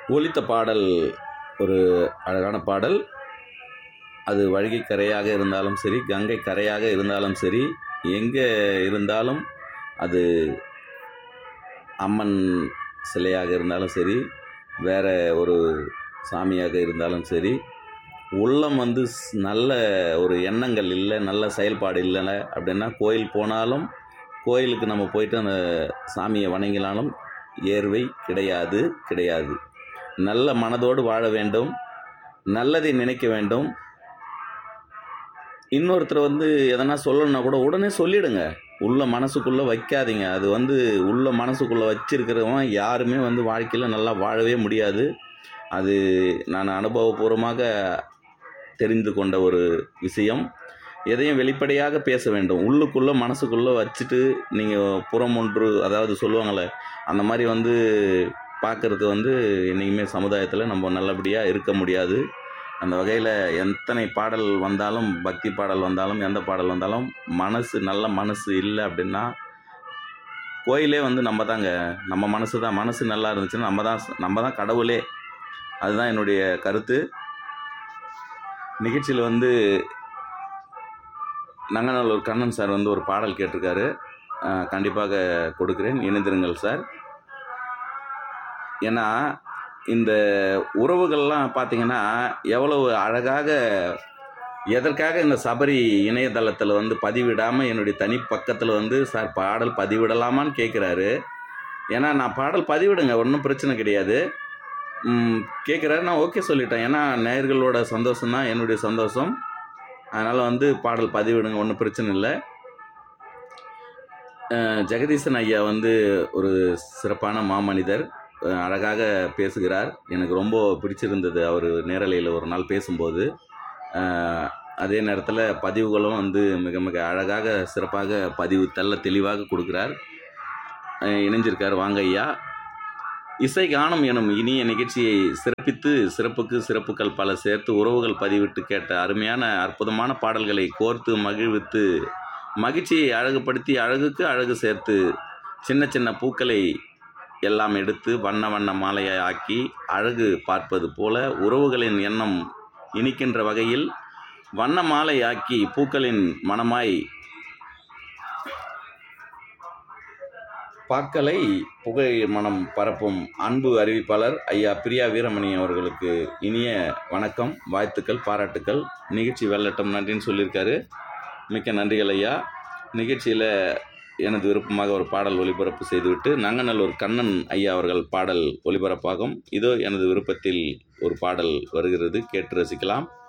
ஒலித்த பாடல் ஒரு அழகான பாடல். அது வைகை கரையாக இருந்தாலும் சரி, கங்கை கரையாக இருந்தாலும் சரி, எங்கே இருந்தாலும், அது அம்மன் சிலையாக இருந்தாலும் சரி, வேற ஒரு சாமியாக இருந்தாலும் சரி, உள்ளம் வந்து நல்ல ஒரு எண்ணங்கள் இல்லை, நல்ல செயல்பாடு இல்லைல்ல அப்படின்னா, கோயில் போனாலும் கோயிலுக்கு நம்ம போயிட்டு அந்த சாமியை வணங்கினாலும் ஏர்வை கிடையாது கிடையாது. நல்ல மனதோடு வாழ வேண்டும், நல்லதை நினைக்க வேண்டும். இன்னொருத்தர் வந்து எதனா சொல்லணுன்னா கூட உடனே சொல்லிடுங்க, உள்ள மனசுக்குள்ளே வைக்காதீங்க. அது வந்து உள்ள மனசுக்குள்ளே வச்சிருக்கிறவன் யாருமே வந்து வாழ்க்கையில் நல்லா வாழவே முடியாது. அது நான் அனுபவபூர்வமாக தெரிந்து கொண்ட ஒரு விஷயம். எதையும் வெளிப்படையாக பேச வேண்டும். உள்ளுக்குள்ளே மனசுக்குள்ளே வச்சுட்டு நீங்கள் புறம் ஒன்று, அதாவது சொல்லுவாங்களே, அந்த மாதிரி வந்து பார்க்குறது வந்து என்றைக்குமே சமுதாயத்தில் நம்ம நல்லபடியாக இருக்க முடியாது. அந்த வகையில் எத்தனை பாடல் வந்தாலும், பக்தி பாடல் வந்தாலும், எந்த பாடல் வந்தாலும், நல்ல மனசு இல்லை அப்படின்னா, கோயிலே வந்து நம்ம தாங்க, நம்ம மனசு தான். மனசு நல்லா இருந்துச்சுன்னா நம்ம தான் கடவுளே. அதுதான் என்னுடைய கருத்து. நிகழ்ச்சியில் வந்து நங்கநல்லூர் கண்ணன் சார் வந்து ஒரு பாடல் கேட்டிருக்காரு. கண்டிப்பாக கொடுக்குறேன், இணைந்திருங்கள் சார். ஏன்னா இந்த உறவுகள்லாம் பார்த்திங்கன்னா எவ்வளவு அழகாக, எதற்காக இந்த சபரி இணையதளத்தில் வந்து பதிவிடாமல் என்னுடைய தனி பக்கத்தில் வந்து சார் பாடல் பதிவிடலாமான்னு கேட்குறாரு. ஏன்னா நான் பாடல் பதிவிடுங்க, ஒன்றும் பிரச்சனை கிடையாது. கேட்குறாரு, நான் ஓகே சொல்லிட்டேன். ஏன்னா நேயர்களோட சந்தோஷம் தான் என்னுடைய சந்தோஷம். அதனால் வந்து பாடல் பதிவிடுங்க, ஒன்றும் பிரச்சனை இல்லை. ஜெகதீசன் ஐயா வந்து ஒரு சிறப்பான மாமனிதர், அழகாக பேசுகிறார். எனக்கு ரொம்ப பிடிச்சிருந்தது அவர் நேரலையில் ஒரு நாள் பேசும்போது. அதே நேரத்தில் பதிவுகளும் வந்து மிக மிக அழகாக சிறப்பாக பதிவு தெளிவாக கொடுக்குறார். இணைஞ்சிருக்கார். வாங்க ஐயா. இசை காணும் எனும் இனிய நிகழ்ச்சியை சிறப்பித்து சிறப்புக்கு சிறப்புகள் பல சேர்த்து உறவுகள் பதிவிட்டு கேட்ட அருமையான அற்புதமான பாடல்களை கோர்த்து மகிழ்வித்து மகிழ்ச்சியை அழகுபடுத்தி அழகுக்கு அழகு சேர்த்து சின்ன சின்ன பூக்களை எல்லாம் எடுத்து வண்ண வண்ண மாலையை ஆக்கி அழகு பார்ப்பது போல உறவுகளின் எண்ணம் இனிக்கின்ற வகையில் வண்ண மாலை ஆக்கி பூக்களின் மனமாய் பாக்களை புகை மனம் பரப்பும் அன்பு அறிவிப்பாளர் ஐயா பிரியா வீரமணி அவர்களுக்கு இனிய வணக்கம், வாழ்த்துக்கள், பாராட்டுக்கள். நிகழ்ச்சி வெள்ளட்டம், நன்றின்னு சொல்லியிருக்காரு. மிக்க நன்றிகள் ஐயா. நிகழ்ச்சியில் எனது விருப்பமாக ஒரு பாடல் ஒளிபரப்பு செய்துவிட்டு நங்கநல்லூர் கண்ணன் ஐயா அவர்கள் பாடல் ஒளிபரப்பாகும். இதோ எனது விருப்பத்தில் ஒரு பாடல் வருகிறது, கேட்டு ரசிக்கலாம்.